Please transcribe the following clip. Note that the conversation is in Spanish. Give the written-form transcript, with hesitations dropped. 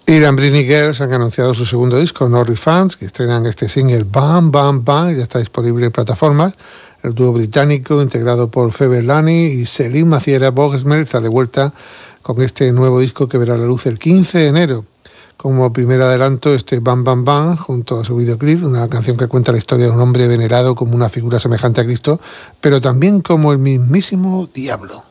Y Lambrini Girls han anunciado su segundo disco, No Refunds, que estrenan este single Bam Bam Bam, ya está disponible en plataformas. El dúo británico, integrado por Phoebe Lani y Céline Mathiera-Bogsmer, está de vuelta con este nuevo disco que verá la luz el 15 de enero. Como primer adelanto, este Bam Bam Bam, junto a su videoclip, una canción que cuenta la historia de un hombre venerado como una figura semejante a Cristo, pero también como el mismísimo diablo.